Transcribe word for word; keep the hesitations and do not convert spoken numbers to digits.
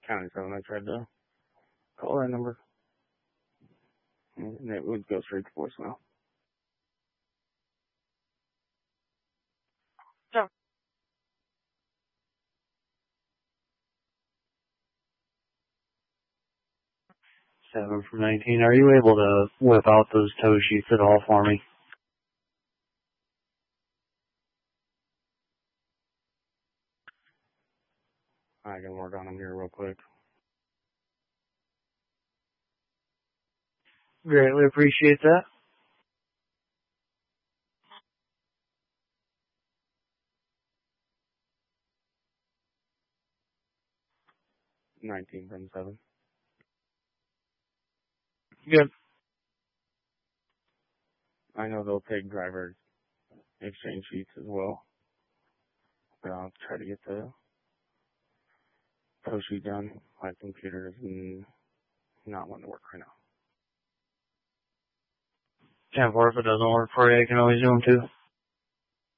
County seven, I tried to call that number, and it would go straight to voicemail. So, seven from nineteen. Are you able to whip out those tow sheets at all for me? I can work on them here real quick. Greatly appreciate that. nineteen from seven. Good. I know they'll take driver exchange sheets as well, but I'll try to get the tow sheet done. My computer is not wanting to work right now. And if it doesn't work for you, I can always do them too.